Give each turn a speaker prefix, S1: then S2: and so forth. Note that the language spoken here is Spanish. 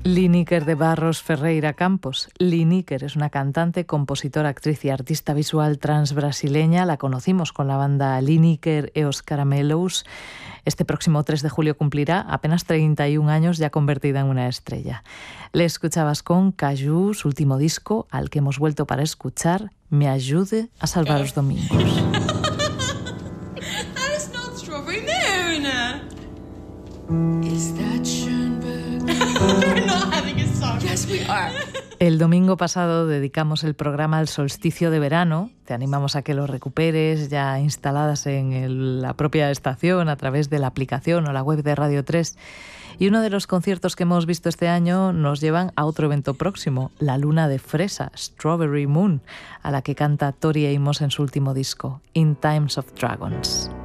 S1: Lineker de Barros Ferreira Campos. Lineker es una cantante, compositora, actriz y artista visual transbrasileña. La conocimos con la banda Lineker e os Caramelos. Este próximo 3 de julio cumplirá apenas 31 años, ya convertida en una estrella. Le escuchabas con Caju, su último disco, al que hemos vuelto para escuchar, Me ayude a salvar los domingos.
S2: That is not Strawberry Moon. Is that Schoenberg? We're not having a song. Yes, we are.
S1: El domingo pasado dedicamos el programa al solsticio de verano. Te animamos a que lo recuperes ya instaladas en la propia estación a través de la aplicación o la web de Radio 3. Y uno de los conciertos que hemos visto este año nos llevan a otro evento próximo, la Luna de Fresa, Strawberry Moon, a la que canta Tori Amos en su último disco, In Times of Dragons.